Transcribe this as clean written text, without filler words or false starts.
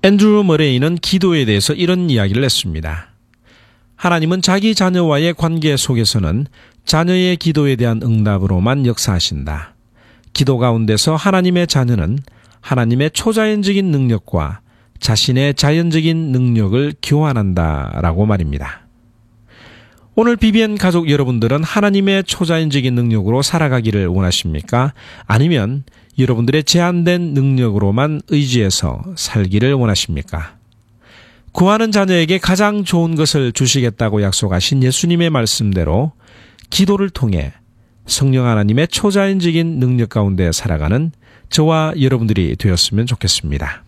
앤드루 머레이는 기도에 대해서 이런 이야기를 했습니다. 하나님은 자기 자녀와의 관계 속에서는 자녀의 기도에 대한 응답으로만 역사하신다. 기도 가운데서 하나님의 자녀는 하나님의 초자연적인 능력과 자신의 자연적인 능력을 교환한다라고 말입니다. 오늘 BBN 가족 여러분들은 하나님의 초자연적인 능력으로 살아가기를 원하십니까? 아니면 여러분들의 제한된 능력으로만 의지해서 살기를 원하십니까? 구하는 자녀에게 가장 좋은 것을 주시겠다고 약속하신 예수님의 말씀대로 기도를 통해 성령 하나님의 초자연적인 능력 가운데 살아가는 저와 여러분들이 되었으면 좋겠습니다.